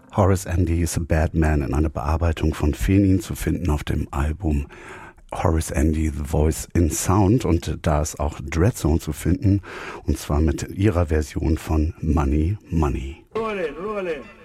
Horace Andy is a Bad Man in einer Bearbeitung von Fenin zu finden auf dem Album Horace Andy, The Voice in Sound. Und da ist auch Dreadzone zu finden, und zwar mit ihrer Version von Money, Money. Roll it, roll it.